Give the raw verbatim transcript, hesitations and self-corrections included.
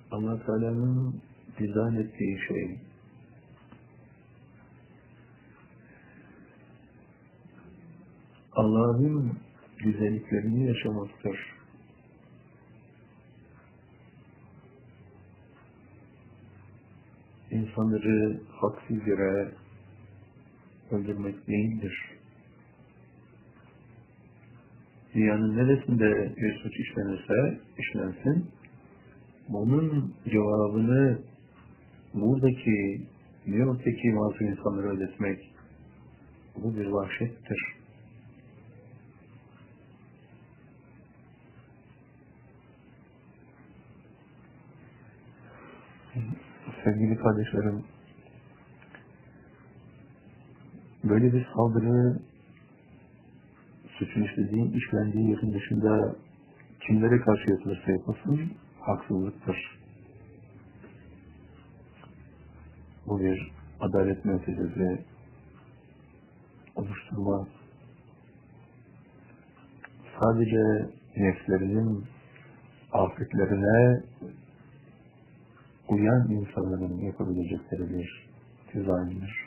Allah Teala'nın dizayn ettiği şey, Allah'ın güzelliklerini yaşamaktır. İnsanları haksız yere öldürmek değildir. Dünyanın neresinde bir suç işlenirse işlensin, bunun cevabını buradaki New York'taki masum insanlara ödetmek, bu bir vahşettir. Sevgili kardeşlerim, böyle bir saldırı suçun işlediği, işlendiği yerin dışında kimlere karşı yapılırsa yapılsın haksızlıktır. Bu bir adalet merkezleri oluşturma, sadece nefslerinin afetlerine uyan insanların yapabilecekleri bir dizayndır.